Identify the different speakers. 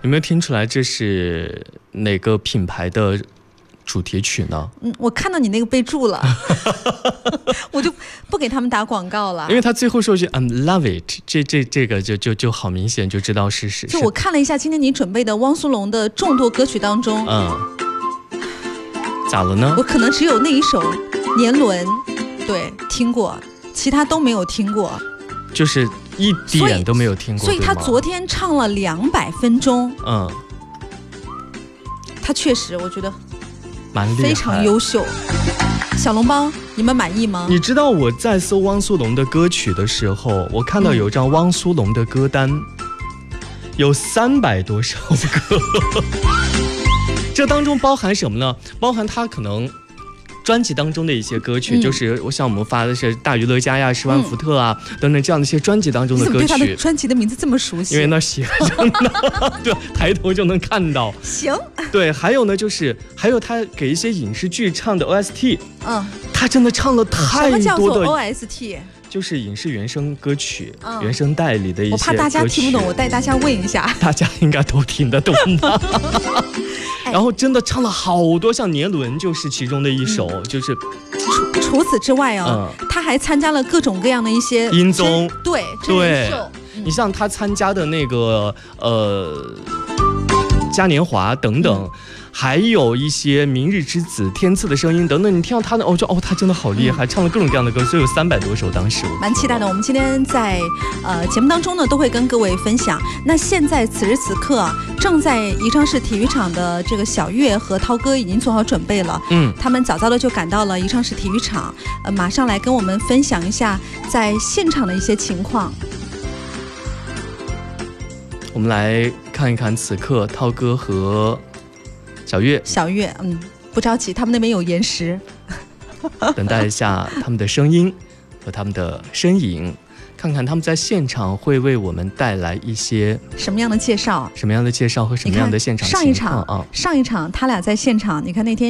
Speaker 1: 有没有听出来这是哪个品牌的主题曲呢？
Speaker 2: 我看到你那个备注了，我就不给他们打广告了。
Speaker 1: 因为他最后说句 "I'm love it"， 这个就好明显就知道是。
Speaker 2: 就我看了一下今天你准备的汪苏泷的众多歌曲当中，
Speaker 1: 咋了呢？
Speaker 2: 我可能只有那一首《年轮》对听过，其他都没有听过，
Speaker 1: 就是一点都没有听过。
Speaker 2: 所以他昨天唱了200分钟，他确实我觉得
Speaker 1: 蛮厉害，
Speaker 2: 非常优秀。小笼包，你们满意吗？
Speaker 1: 你知道我在搜汪苏泷的歌曲的时候，我看到有张汪苏泷的歌单，有300多首歌。这当中包含什么呢？包含他可能专辑当中的一些歌曲，就是像我们发的是大娱乐家呀、10万伏特啊等等这样的一些专辑当中的歌曲。
Speaker 2: 你怎么对他的专辑的名字这么熟悉？
Speaker 1: 因为那写着呢，对，抬头就能看到。
Speaker 2: 行。
Speaker 1: 对，还有呢，就是还有他给一些影视剧唱的 OST，他真的唱了太多的。什么叫做
Speaker 2: OST？就是
Speaker 1: 影视原声歌曲，原声带里的一些歌曲。
Speaker 2: 我怕大家听不懂，我带大家问一下。
Speaker 1: 大家应该都听得懂吧？然后真的唱了好多，像《年轮》就是其中的一首，就是。
Speaker 2: 除此之外他还参加了各种各样的一些
Speaker 1: 音综，
Speaker 2: 对，真人秀。
Speaker 1: 你像他参加的那个嘉年华等等。还有一些明日之子、天赐的声音等等，你听到他的他真的好厉害，唱了各种各样的歌，所以有300多首。当时
Speaker 2: 蛮期待的。我们今天在节目当中呢，都会跟各位分享。那现在此时此刻正在宜昌市体育场的这个小岳和涛哥已经做好准备了。他们早早的就赶到了宜昌市体育场，马上来跟我们分享一下在现场的一些情况。
Speaker 1: 我们来看一看此刻涛哥和小岳，
Speaker 2: 不着急，他们那边有延时，
Speaker 1: 等待一下他们的声音和他们的身影，看看他们在现场会为我们带来一些
Speaker 2: 什么样的介绍，
Speaker 1: 和什么样的现场情况。
Speaker 2: 上一场他俩在现场，你看那天。